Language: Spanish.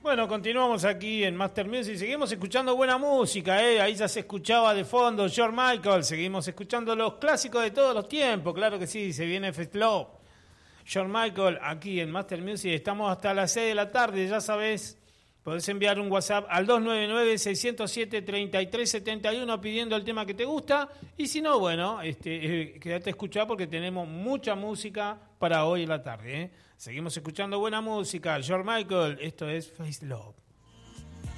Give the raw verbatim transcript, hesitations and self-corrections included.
Bueno, continuamos aquí en Master Music. Seguimos escuchando buena música, ¿eh? Ahí ya se escuchaba de fondo George Michael. Seguimos escuchando los clásicos de todos los tiempos. Claro que sí, se viene First Love. George Michael aquí en Master Music. Estamos hasta las seis de la tarde, ya sabés. Podés enviar un WhatsApp al dos nueve nueve, seis cero siete, tres tres siete uno pidiendo el tema que te gusta. Y si no, bueno, este, eh, quédate a escuchar porque tenemos mucha música para hoy en la tarde, ¿eh? Seguimos escuchando buena música. George Michael, esto es Face Love.